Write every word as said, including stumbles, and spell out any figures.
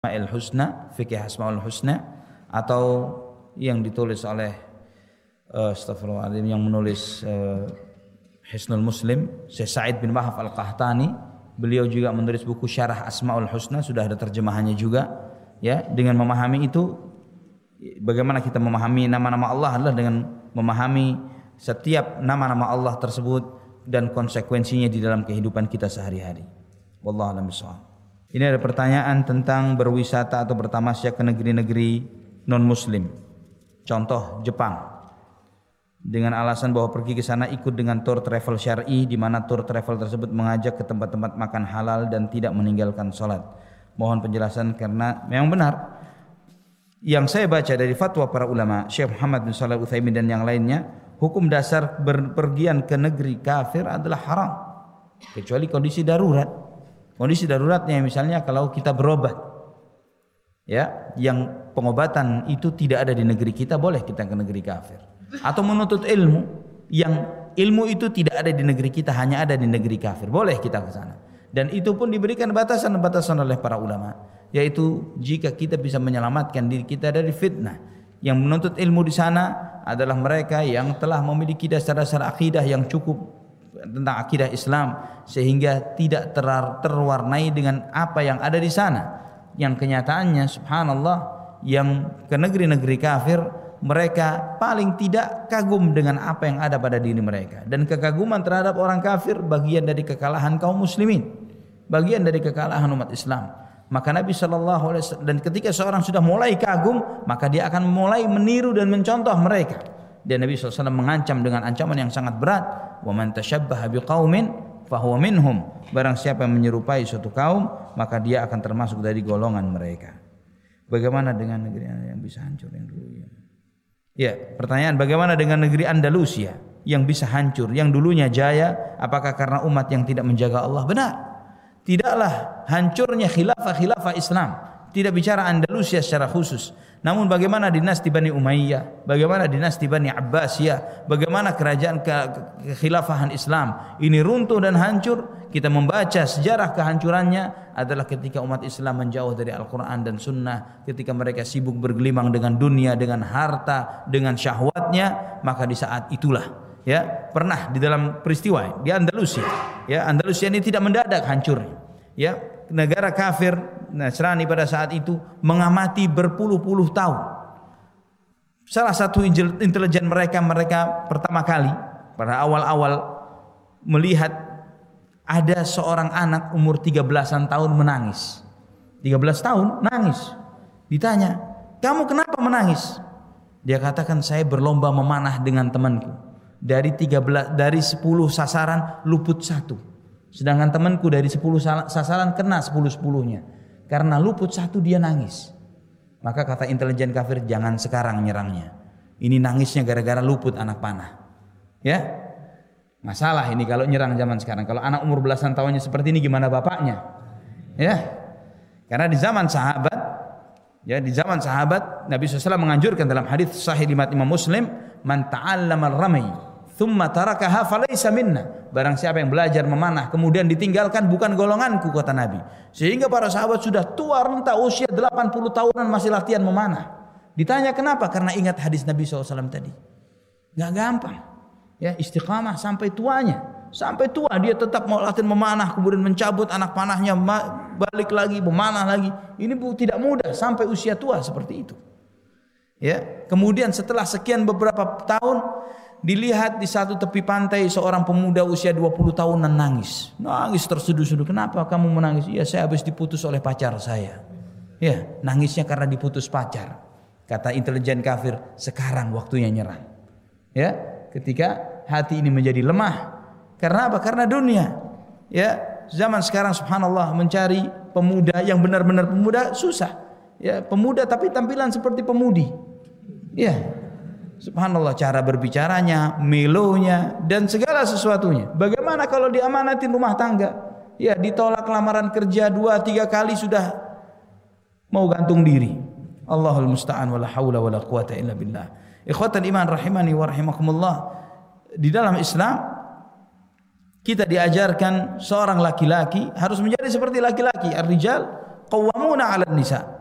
Asmaul Husna, Fikih Asmaul Husna, atau yang ditulis oleh uh, Astagfirullahaladzim yang menulis uh, Hisnul Muslim, Syekh Sa'id bin Wahab Al-Qahtani. Beliau juga menulis buku Syarah Asmaul Husna, sudah ada terjemahannya juga. Ya, dengan memahami itu, bagaimana kita memahami nama-nama Allah adalah dengan memahami setiap nama-nama Allah tersebut dan konsekuensinya di dalam kehidupan kita sehari-hari. Wallahu a'lam bishawab. Ini ada pertanyaan tentang berwisata atau bertamasya ke negeri-negeri non-muslim. Contoh Jepang. Dengan alasan bahwa pergi ke sana ikut dengan tour travel syar'i, di mana tour travel tersebut mengajak ke tempat-tempat makan halal dan tidak meninggalkan sholat. Mohon penjelasan karena memang benar. Yang saya baca dari fatwa para ulama, Syekh Muhammad bin Shalih Al-Utsaimin dan yang lainnya, hukum dasar berpergian ke negeri kafir adalah haram, kecuali kondisi darurat. Kondisi daruratnya misalnya kalau kita berobat, ya, yang pengobatan itu tidak ada di negeri kita, boleh kita ke negeri kafir. Atau menuntut ilmu, yang ilmu itu tidak ada di negeri kita, hanya ada di negeri kafir, boleh kita ke sana. Dan itu pun diberikan batasan-batasan oleh para ulama, yaitu jika kita bisa menyelamatkan diri kita dari fitnah. Yang menuntut ilmu di sana adalah mereka yang telah memiliki dasar-dasar akidah yang cukup tentang akidah Islam, sehingga tidak ter terwarnai dengan apa yang ada di sana. Yang kenyataannya subhanallah, yang ke negeri-negeri kafir, mereka paling tidak kagum dengan apa yang ada pada diri mereka, dan kekaguman terhadap orang kafir bagian dari kekalahan kaum muslimin, bagian dari kekalahan umat Islam. Maka Nabi shallallahu alaihi wasallam, dan ketika seorang sudah mulai kagum, maka dia akan mulai meniru dan mencontoh mereka. Dan Nabi shallallahu alaihi wasallam mengancam dengan ancaman yang sangat berat, wa man tashabbaha biqaumin fahuwa minhum. Barang siapa yang menyerupai suatu kaum, maka dia akan termasuk dari golongan mereka. Bagaimana dengan negeri yang bisa hancur yang dulu ya? Ya, pertanyaan, bagaimana dengan negeri Andalusia yang bisa hancur, yang dulunya jaya? Apakah karena umat yang tidak menjaga Allah? Benar. Tidaklah hancurnya khilafah-khilafah Islam, tidak bicara Andalusia secara khusus. Namun bagaimana dinasti Bani Umayyah, bagaimana dinasti Bani Abbasiyah, bagaimana kerajaan ke kekhilafahan Islam ini runtuh dan hancur. Kita membaca sejarah kehancurannya adalah ketika umat Islam menjauh dari Al-Quran dan Sunnah, ketika mereka sibuk bergelimang dengan dunia, dengan harta, dengan syahwatnya. Maka di saat itulah, ya, pernah di dalam peristiwa di Andalusia, ya, Andalusia ini tidak mendadak hancurnya, ya. Negara kafir Nasrani pada saat itu mengamati berpuluh-puluh tahun. Salah satu intelijen mereka mereka pertama kali pada awal-awal melihat ada seorang anak umur tiga belasan tahun menangis. tiga belas tahun nangis. Ditanya, "Kamu kenapa menangis?" Dia katakan, "Saya berlomba memanah dengan temanku. Dari tiga belas dari sepuluh sasaran luput satu. Sedangkan temanku dari sepuluh sasaran kena sepuluh-sepuluhnya. Karena luput satu dia nangis." Maka kata intelijen kafir, "Jangan sekarang nyerangnya. Ini nangisnya gara-gara luput anak panah." Ya. Masalah ini kalau nyerang zaman sekarang. Kalau anak umur belasan tahunnya seperti ini, gimana bapaknya? Ya. Karena di zaman sahabat, ya, di zaman sahabat Nabi shallallahu alaihi wasallam menganjurkan dalam hadis sahih riwayat Imam Muslim, "Man ta'allama ar-ramy tsumma tarakaha falaysa minna." Barang siapa yang belajar memanah kemudian ditinggalkan, bukan golonganku, kata Nabi. Sehingga para sahabat sudah tua renta usia delapan puluh tahunan masih latihan memanah. Ditanya kenapa? Karena ingat hadis Nabi shallallahu alaihi wasallam tadi. Gak gampang, ya, istiqamah sampai tuanya. Sampai tua dia tetap mau latihan memanah, kemudian mencabut anak panahnya, balik lagi memanah lagi. Ini bu, tidak mudah sampai usia tua seperti itu. Ya, kemudian setelah sekian beberapa tahun, dilihat di satu tepi pantai seorang pemuda usia dua puluh tahunan nangis. Nangis terseduh-seduh. "Kenapa kamu menangis?" "Ya, saya habis diputus oleh pacar saya." Ya, nangisnya karena diputus pacar. Kata intelijen kafir, sekarang waktunya nyerang. Ya, ketika hati ini menjadi lemah. Karena apa? Karena dunia. Ya, zaman sekarang subhanallah mencari pemuda yang benar-benar pemuda susah. Ya, pemuda tapi tampilan seperti pemudi. Ya. Subhanallah, cara berbicaranya, melonya, dan segala sesuatunya. Bagaimana kalau diamanatin rumah tangga? Ya, ditolak lamaran kerja dua tiga kali sudah mau gantung diri. Allahul musta'an wala haula wala quwata illa billah. Ikhwatan iman rahimani wa rahimakumullah. Di dalam Islam kita diajarkan seorang laki-laki harus menjadi seperti laki-laki. Ar-rijal qawwamuna 'alan nisa.